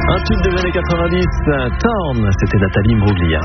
Un tube des années 90, Torn, c'était Nathalie Imbruglia.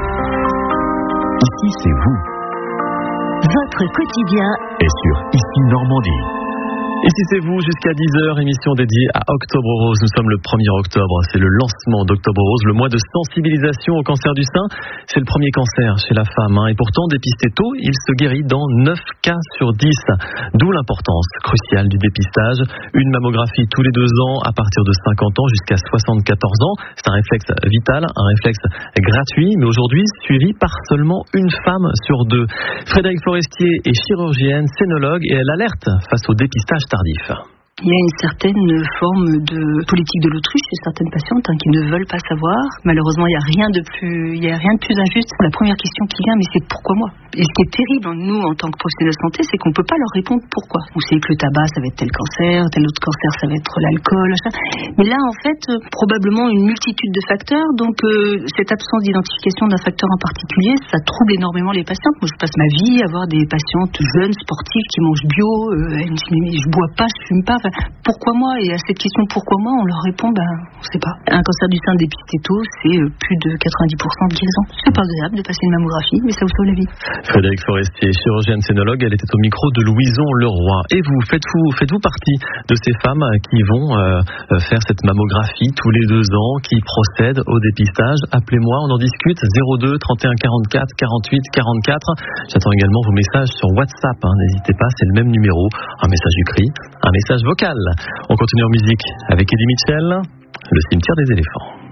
Ici, c'est vous. Votre quotidien est sur Ici Normandie. Ici c'est vous, jusqu'à 10h, émission dédiée à Octobre Rose. Nous sommes le 1er octobre, c'est le lancement d'Octobre Rose, le mois de sensibilisation au cancer du sein. C'est le premier cancer chez la femme, et pourtant dépisté tôt, il se guérit dans 9 cas sur 10. D'où l'importance cruciale du dépistage. Une mammographie tous les 2 ans à partir de 50 ans jusqu'à 74 ans. C'est un réflexe vital, un réflexe gratuit, mais aujourd'hui suivi par seulement une femme sur 2. Frédéric Forestier est chirurgienne, scénologue, et elle alerte face au dépistage tardif. Il y a une certaine forme de politique de l'autruche chez certaines patientes qui ne veulent pas savoir. Malheureusement, il n'y a rien de plus injuste. La première question qui vient, mais c'est pourquoi moi ? Et ce qui est terrible, nous, en tant que professionnels de santé, c'est qu'on ne peut pas leur répondre pourquoi. Vous savez que le tabac, ça va être tel cancer, tel autre cancer, ça va être l'alcool. Mais là, en fait, probablement une multitude de facteurs. Donc, cette absence d'identification d'un facteur en particulier, ça trouble énormément les patientes. Moi, je passe ma vie à voir des patientes jeunes, sportives, qui mangent bio. Elles me disent, mais je bois pas, je fume pas. Enfin, pourquoi moi ? Et à cette question pourquoi moi, on leur répond on sait pas. Un cancer du sein dépisté tôt, c'est plus de 90% de guérison. C'est pas agréable de passer une mammographie, mais ça vous sauve la vie. Frédéric Forestier, chirurgienne scénologue, elle était au micro de Louison Leroy. Et vous, faites-vous partie de ces femmes qui vont faire cette mammographie tous les 2 ans, qui procèdent au dépistage? Appelez-moi, on en discute. 02 31 44 48 44. J'attends également vos messages sur WhatsApp. N'hésitez pas, c'est le même numéro. Un message écrit, un message vocal. On continue en musique avec Eddie Mitchell, Le cimetière des éléphants.